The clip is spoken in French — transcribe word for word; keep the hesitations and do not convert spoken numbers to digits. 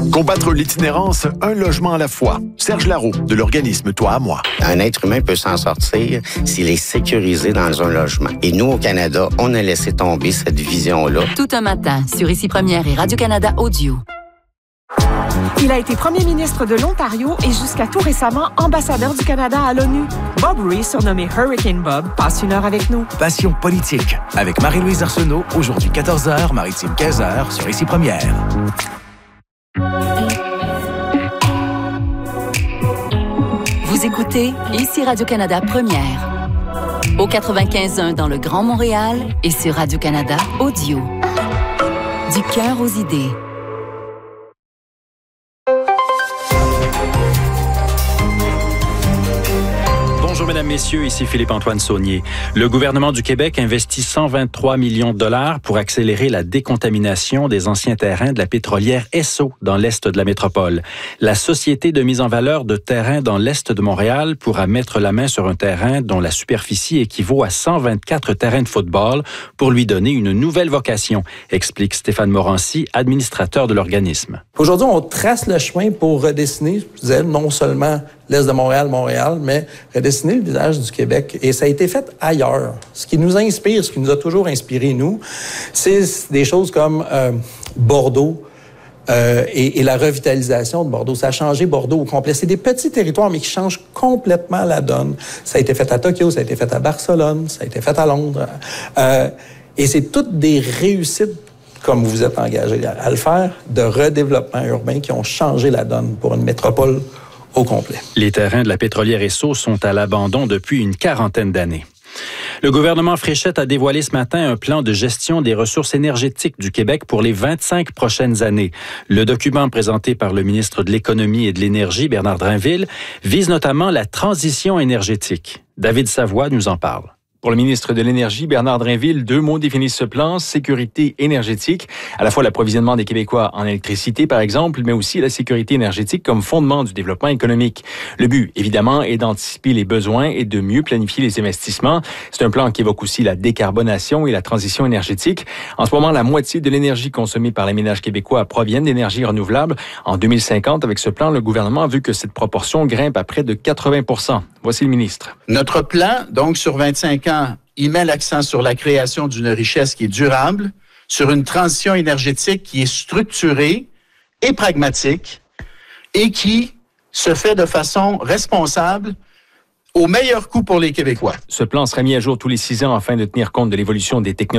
Combattre l'itinérance, un logement à la fois. Serge Larault, de l'organisme Toi à moi. Un être humain peut s'en sortir s'il est sécurisé dans un logement. Et nous, au Canada, on a laissé tomber cette vision-là. Tout un matin, sur Ici Première et Radio-Canada Audio. Il a été premier ministre de l'Ontario et jusqu'à tout récemment ambassadeur du Canada à l'ONU. Bob Ray, surnommé Hurricane Bob, passe une heure avec nous. Passion politique, avec Marie-Louise Arsenault, aujourd'hui quatorze heures, Maritime quinze heures, sur Ici Première. Vous écoutez Ici Radio-Canada Première. Au quatre-vingt-quinze point un dans le Grand Montréal et sur Radio-Canada Audio. Du cœur aux idées. Bonjour mesdames, messieurs, ici Philippe-Antoine Saunier. Le gouvernement du Québec investit cent vingt-trois millions de dollars pour accélérer la décontamination des anciens terrains de la pétrolière Esso dans l'est de la métropole. La société de mise en valeur de terrains dans l'est de Montréal pourra mettre la main sur un terrain dont la superficie équivaut à cent vingt-quatre terrains de football pour lui donner une nouvelle vocation, explique Stéphane Morancy, administrateur de l'organisme. Aujourd'hui, on trace le chemin pour redessiner, je disais, non seulement l'Est de Montréal, Montréal, mais redessiner le visage du Québec. Et ça a été fait ailleurs. Ce qui nous inspire, ce qui nous a toujours inspiré, nous, c'est des choses comme euh, Bordeaux euh, et, et la revitalisation de Bordeaux. Ça a changé Bordeaux au complet. C'est des petits territoires, mais qui changent complètement la donne. Ça a été fait à Tokyo, ça a été fait à Barcelone, ça a été fait à Londres. Euh, et c'est toutes des réussites, comme vous êtes engagés à le faire, de redéveloppement urbain qui ont changé la donne pour une métropole au complet. Les terrains de la pétrolière Esso sont à l'abandon depuis une quarantaine d'années. Le gouvernement Fréchette a dévoilé ce matin un plan de gestion des ressources énergétiques du Québec pour les vingt-cinq prochaines années. Le document présenté par le ministre de l'Économie et de l'Énergie, Bernard Drinville, vise notamment la transition énergétique. David Savoie nous en parle. Pour le ministre de l'Énergie, Bernard Drinville, deux mots définissent ce plan: sécurité énergétique, à la fois l'approvisionnement des Québécois en électricité, par exemple, mais aussi la sécurité énergétique comme fondement du développement économique. Le but, évidemment, est d'anticiper les besoins et de mieux planifier les investissements. C'est un plan qui évoque aussi la décarbonation et la transition énergétique. En ce moment, la moitié de l'énergie consommée par les ménages québécois provient d'énergies renouvelables. En deux mille cinquante, avec ce plan, le gouvernement a vu que cette proportion grimpe à près de quatre-vingts pour cent. Voici le ministre. Notre plan, donc, sur vingt-cinq ans, il met l'accent sur la création d'une richesse qui est durable, sur une transition énergétique qui est structurée et pragmatique et qui se fait de façon responsable au meilleur coût pour les Québécois. Ce plan sera mis à jour tous les six ans afin de tenir compte de l'évolution des technologies